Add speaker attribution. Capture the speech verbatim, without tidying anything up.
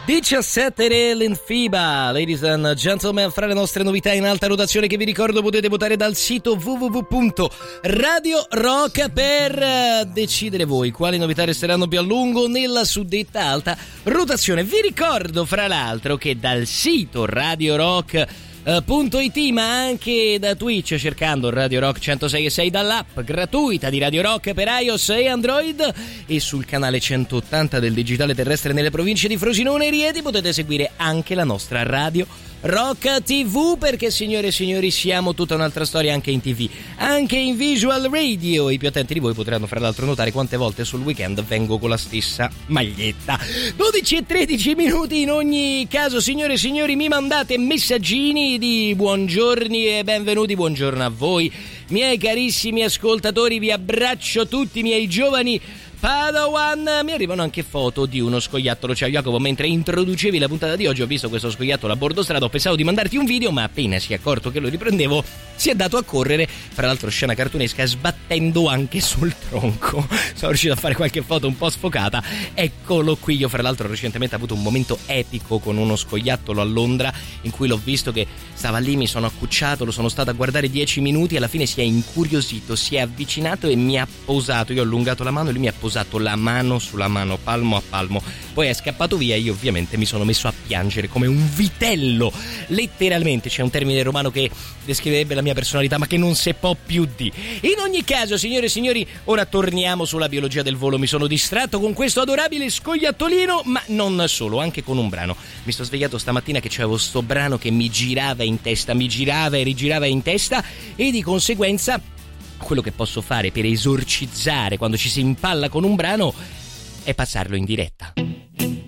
Speaker 1: diciassette l'Infiba, ladies and gentlemen, fra le nostre novità in alta rotazione che vi ricordo potete votare dal sito w w w punto radio rock per decidere voi quali novità resteranno più a lungo nella suddetta alta rotazione. Vi ricordo fra l'altro che dal sito Radio Rock Punto it, ma anche da Twitch cercando Radio Rock centosei e sei, dall'app gratuita di Radio Rock per iOS e Android e sul canale centottanta del digitale terrestre nelle province di Frosinone e Rieti potete seguire anche la nostra Radio Rock tivù, perché signore e signori siamo tutta un'altra storia anche in tv, anche in visual radio. I più attenti di voi potranno fra l'altro notare quante volte sul weekend vengo con la stessa maglietta. Dodici e tredici minuti in ogni caso, signore e signori, mi mandate messaggini di buongiorni e benvenuti. Buongiorno a voi miei carissimi ascoltatori, vi abbraccio tutti miei giovani Padawan. Mi arrivano anche foto di uno scoiattolo. Ciao Jacopo, mentre introducevi la puntata di oggi ho visto questo scoiattolo a bordo strada, ho pensato di mandarti un video, ma appena si è accorto che lo riprendevo si è dato a correre, fra l'altro scena cartunesca, sbattendo anche sul tronco. Sono riuscito a fare qualche foto un po' sfocata. Eccolo qui. Io fra l'altro recentemente ho avuto un momento epico con uno scoiattolo a Londra in cui l'ho visto che stava lì, mi sono accucciato, lo sono stato a guardare dieci minuti, alla fine si è incuriosito, si è avvicinato e mi ha posato. Io ho allungato la mano e lui mi ha posato la mano sulla mano, palmo a palmo, poi è scappato via e io ovviamente mi sono messo a piangere come un vitello, letteralmente. C'è un termine romano che descriverebbe la mia personalità ma che non si può più di. In ogni caso, signore e signori, ora torniamo sulla biologia del volo. Mi sono distratto con questo adorabile scoiattolino, ma non solo, anche con un brano. Mi sono svegliato stamattina che c'avevo sto brano che mi girava in testa, mi girava e rigirava in testa, e di conseguenza quello che posso fare per esorcizzare quando ci si impalla con un brano è passarlo in diretta.